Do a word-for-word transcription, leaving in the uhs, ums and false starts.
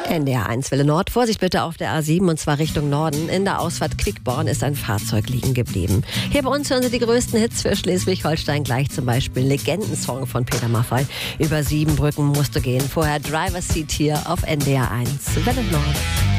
N D R eins Welle Nord. Vorsicht bitte auf der A sieben und zwar Richtung Norden. In der Ausfahrt Quickborn ist ein Fahrzeug liegen geblieben. Hier bei uns hören Sie die größten Hits für Schleswig-Holstein. Gleich zum Beispiel Legendensong von Peter Maffay. Über sieben Brücken musst du gehen. Vorher Driver's Seat hier auf N D R eins Welle Nord.